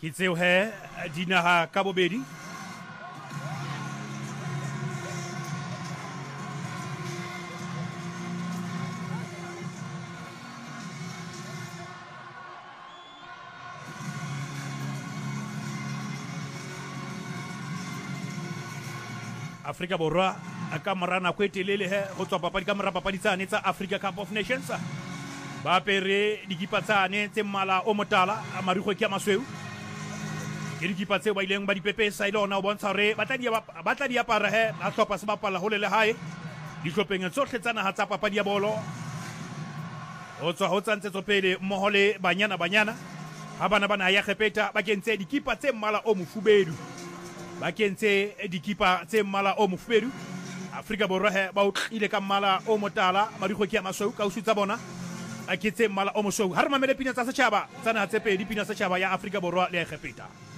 ke tseo he dinaha ka bobedi Afrika Borwa ka mora nako e telele he ho tswa papadi ka mora papadi tsane tsa Africa Cup of Nations ba pere dikipa tsane tse mmala o motala a marikgo ke a masweu ke dikipa tse ba ileng ba dipepesa ile ona o bontsha hore ba tla di apara he a hlopha se bapala hole le hae dihlopheng tsohle tsa naha tsa papadi ya bolo ho tswa ho tsantse tsopele mmoho le banyana ha bana bana ya khepeta ba kentse dikipa tse mmala o mofubedu ba kentse dikipa tse mmala o mofubedu Afrika Borwa he ba utlile ka mmala o motala marikgo ke a masweu ka usutsa bona a ketse mmala o mosweu ha re mamele pina tsa setjhaba tsana tse pedi pina setjhaba ya Afrika Borwa le khepeta